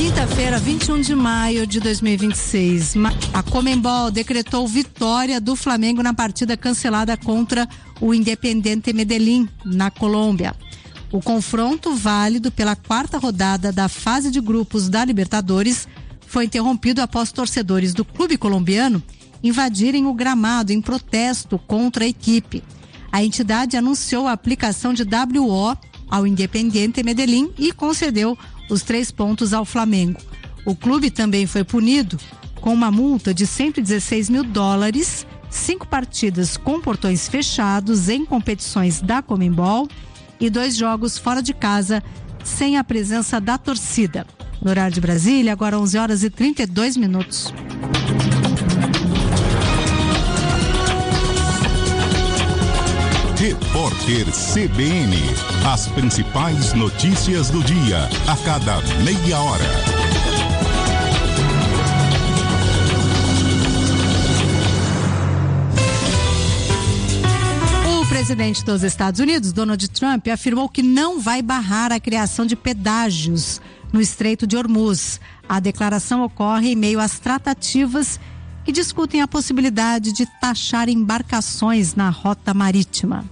Quinta-feira, 21 de maio de 2026, a Conmebol decretou vitória do Flamengo na partida cancelada contra o Independiente Medellín, na Colômbia. O confronto válido pela quarta rodada da fase de grupos da Libertadores foi interrompido após torcedores do clube colombiano invadirem o gramado em protesto contra a equipe. A entidade anunciou a aplicação de WO ao Independiente Medellín e concedeu os 3 pontos ao Flamengo. O clube também foi punido com uma multa de $116 mil, 5 partidas com portões fechados em competições da Conmebol e 2 jogos fora de casa sem a presença da torcida. No horário de Brasília, agora 11h32. Repórter CBN. As principais notícias do dia, a cada meia hora. O presidente dos Estados Unidos, Donald Trump, afirmou que não vai barrar a criação de pedágios no Estreito de Hormuz. A declaração ocorre em meio às tratativas que discutem a possibilidade de taxar embarcações na rota marítima.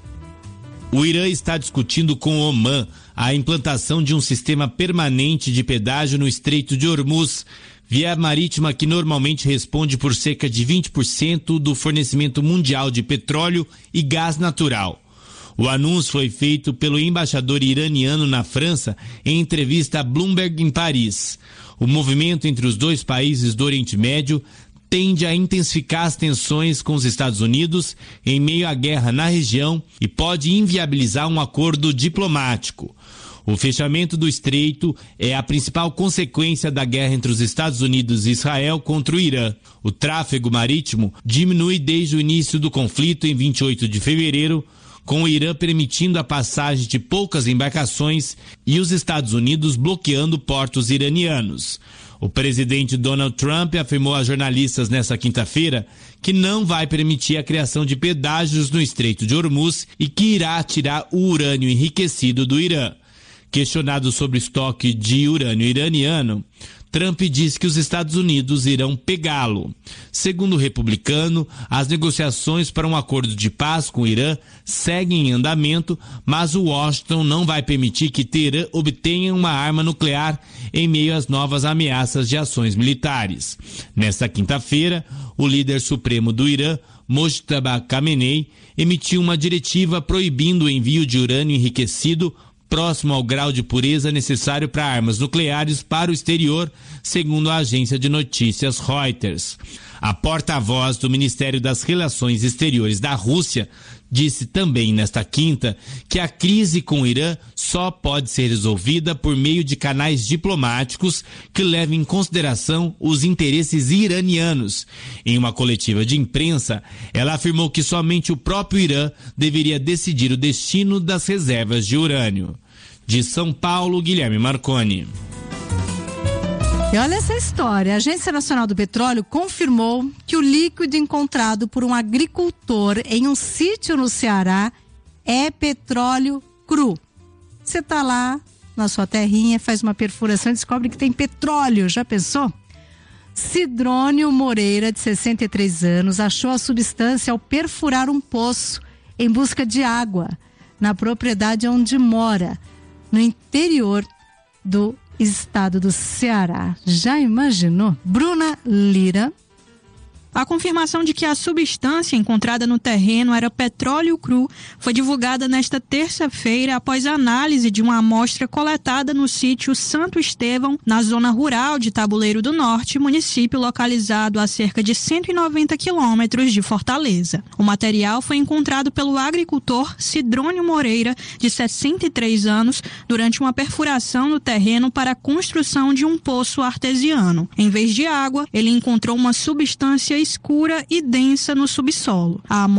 O Irã está discutindo com Omã a implantação de um sistema permanente de pedágio no Estreito de Hormuz, via marítima que normalmente responde por cerca de 20% do fornecimento mundial de petróleo e gás natural. O anúncio foi feito pelo embaixador iraniano na França em entrevista a Bloomberg em Paris. O movimento entre os dois países do Oriente Médio tende a intensificar as tensões com os Estados Unidos em meio à guerra na região e pode inviabilizar um acordo diplomático. O fechamento do estreito é a principal consequência da guerra entre os Estados Unidos e Israel contra o Irã. O tráfego marítimo diminui desde o início do conflito em 28 de fevereiro, com o Irã permitindo a passagem de poucas embarcações e os Estados Unidos bloqueando portos iranianos. O presidente Donald Trump afirmou a jornalistas nesta quinta-feira que não vai permitir a criação de pedágios no Estreito de Hormuz e que irá tirar o urânio enriquecido do Irã. Questionado sobre o estoque de urânio iraniano, Trump disse que os Estados Unidos irão pegá-lo. Segundo o republicano, as negociações para um acordo de paz com o Irã seguem em andamento, mas o Washington não vai permitir que Teherã obtenha uma arma nuclear em meio às novas ameaças de ações militares. Nesta quinta-feira, o líder supremo do Irã, Mojtaba Khamenei, emitiu uma diretiva proibindo o envio de urânio enriquecido próximo ao grau de pureza necessário para armas nucleares para o exterior, segundo a agência de notícias Reuters. A porta-voz do Ministério das Relações Exteriores da Rússia disse também nesta quinta que a crise com o Irã só pode ser resolvida por meio de canais diplomáticos que levem em consideração os interesses iranianos. Em uma coletiva de imprensa, ela afirmou que somente o próprio Irã deveria decidir o destino das reservas de urânio. De São Paulo, Guilherme Marconi. E olha essa história. A Agência Nacional do Petróleo confirmou que o líquido encontrado por um agricultor em um sítio no Ceará é petróleo cru. Você está lá na sua terrinha, faz uma perfuração e descobre que tem petróleo. Já pensou? Sidrônio Moreira, de 63 anos, achou a substância ao perfurar um poço em busca de água na propriedade onde mora, no interior do estado do Ceará. Já imaginou? Bruna Lira. A confirmação de que a substância encontrada no terreno era petróleo cru foi divulgada nesta terça-feira após a análise de uma amostra coletada no sítio Santo Estevão, na zona rural de Tabuleiro do Norte, município localizado a cerca de 190 quilômetros de Fortaleza. O material foi encontrado pelo agricultor Sidrônio Moreira, de 63 anos, durante uma perfuração no terreno para a construção de um poço artesiano. Em vez de água, ele encontrou uma substância escura e densa no subsolo. A